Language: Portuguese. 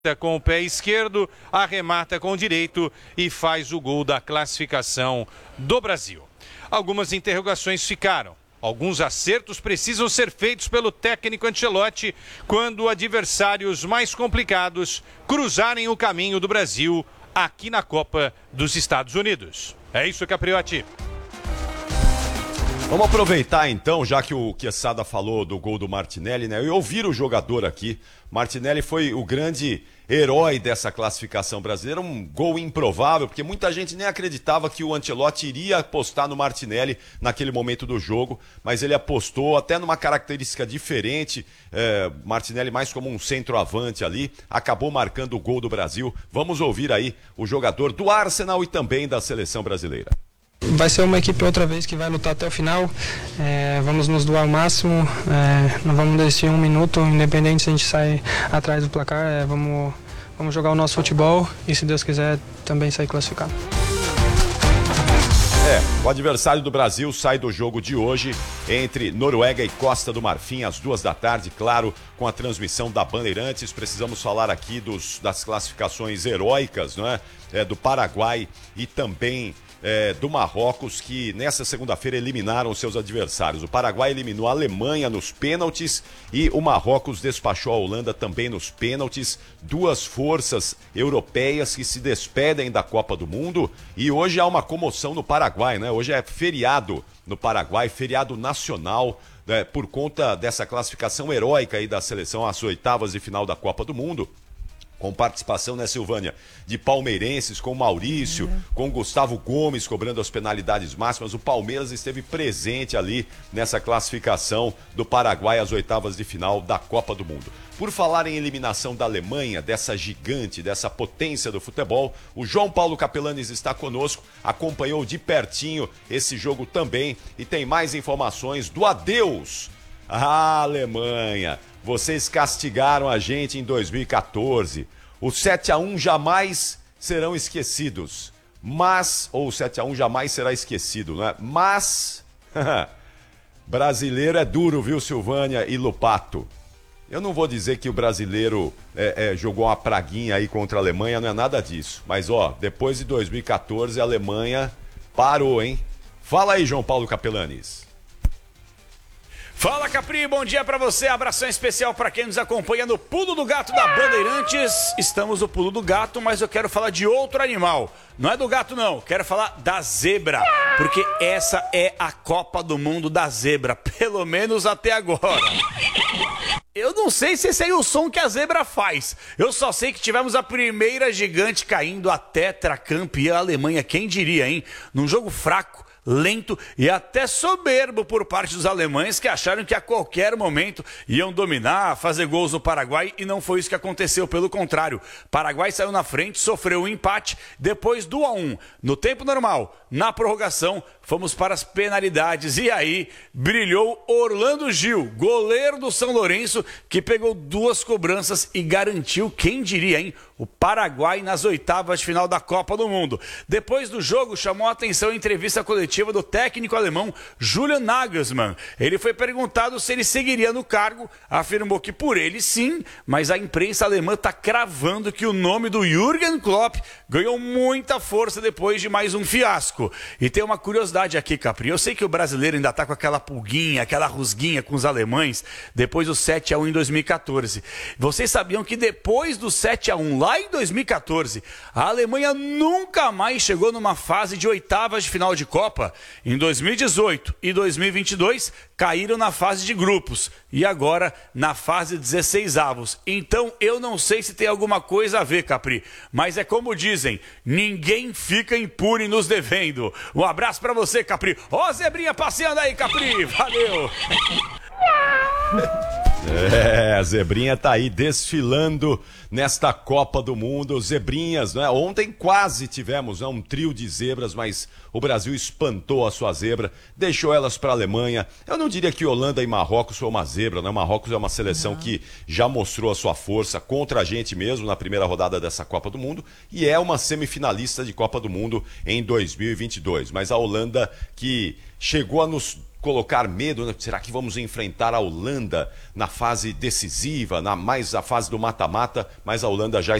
com o pé esquerdo, arremata com o direito e faz o gol da classificação do Brasil. Algumas interrogações ficaram. Alguns acertos precisam ser feitos pelo técnico Ancelotti quando adversários mais complicados cruzarem o caminho do Brasil aqui na Copa dos Estados Unidos. É isso, Capriotti. Vamos aproveitar então, já que o Quesada falou do gol do Martinelli, né? E ouvir o jogador aqui. Martinelli foi o grande herói dessa classificação brasileira, um gol improvável, porque muita gente nem acreditava que o Ancelotti iria apostar no Martinelli naquele momento do jogo, mas ele apostou até numa característica diferente, Martinelli mais como um centroavante ali, acabou marcando o gol do Brasil. Vamos ouvir aí o jogador do Arsenal e também da seleção brasileira. Vai ser uma equipe outra vez que vai lutar até o final, vamos nos doar ao máximo, não vamos desistir um minuto, independente se a gente sai atrás do placar, vamos jogar o nosso futebol e, se Deus quiser, também sair classificado. O adversário do Brasil sai do jogo de hoje entre Noruega e Costa do Marfim às 14h, claro, com a transmissão da Bandeirantes. Precisamos falar aqui das classificações heróicas, não é? Do Paraguai e também do Marrocos, que nessa segunda-feira eliminaram seus adversários. O Paraguai eliminou a Alemanha nos pênaltis e o Marrocos despachou a Holanda também nos pênaltis. Duas forças europeias que se despedem da Copa do Mundo, e hoje há uma comoção no Paraguai, né? Hoje é feriado no Paraguai, feriado nacional, né? Por conta dessa classificação heróica aí da seleção às oitavas de final da Copa do Mundo. Com participação, né, Silvânia, de palmeirenses, com Maurício, com Gustavo Gomes cobrando as penalidades máximas. O Palmeiras esteve presente ali nessa classificação do Paraguai às oitavas de final da Copa do Mundo. Por falar em eliminação da Alemanha, dessa gigante, dessa potência do futebol, o João Paulo Capelanes está conosco, acompanhou de pertinho esse jogo também e tem mais informações do adeus à Alemanha. Vocês castigaram a gente em 2014. Os 7-1 jamais serão esquecidos. Ou o 7-1 jamais será esquecido, né? Mas, brasileiro é duro, viu, Silvânia e Lupato? Eu não vou dizer que o brasileiro jogou uma praguinha aí contra a Alemanha, não é nada disso. Mas, depois de 2014, a Alemanha parou, hein? Fala aí, João Paulo Capelanes. Fala, Capri, bom dia pra você, abração especial pra quem nos acompanha no Pulo do Gato da Bandeirantes. Estamos no Pulo do Gato, mas eu quero falar de outro animal. Não é do gato não, quero falar da zebra, porque essa é a Copa do Mundo da zebra, pelo menos até agora. Eu não sei se esse aí é o som que a zebra faz. Eu só sei que tivemos a primeira gigante caindo, a tetracampeã Alemanha, quem diria, hein? Num jogo fraco, lento e até soberbo por parte dos alemães, que acharam que a qualquer momento iam dominar, fazer gols no Paraguai, e não foi isso que aconteceu, pelo contrário. Paraguai saiu na frente, sofreu um empate, depois do 1-1. No tempo normal, na prorrogação, fomos para as penalidades e aí brilhou Orlando Gil, goleiro do São Lourenço, que pegou duas cobranças e garantiu, quem diria, hein, o Paraguai nas oitavas de final da Copa do Mundo. Depois do jogo, chamou a atenção a entrevista coletiva do técnico alemão Julian Nagelsmann. Ele foi perguntado se ele seguiria no cargo, afirmou que por ele sim, mas a imprensa alemã está cravando que o nome do Jürgen Klopp ganhou muita força depois de mais um fiasco. E tem uma curiosidade aqui, Capri, eu sei que o brasileiro ainda está com aquela pulguinha, aquela rusguinha com os alemães, depois do 7-1 em 2014. Vocês sabiam que depois do 7-1 lá em 2014, a Alemanha nunca mais chegou numa fase de oitavas de final de Copa? Em 2018 e 2022, caíram na fase de grupos e agora na fase 16avos. Então eu não sei se tem alguma coisa a ver, Capri, mas é como dizem, ninguém fica impune nos devendo. Um abraço pra você, Capri. Ó, zebrinha passeando aí, Capri. Valeu. A zebrinha tá aí desfilando nesta Copa do Mundo. Zebrinhas, né? Ontem quase tivemos, né, um trio de zebras, mas o Brasil espantou a sua zebra, deixou elas para a Alemanha. Eu não diria que Holanda e Marrocos foi uma zebra, né? Marrocos é uma seleção que já mostrou a sua força contra a gente mesmo na primeira rodada dessa Copa do Mundo e é uma semifinalista de Copa do Mundo em 2022. Mas a Holanda, que chegou a nos colocar medo, né? Será que vamos enfrentar a Holanda na fase decisiva, mais a fase do mata-mata, mas a Holanda já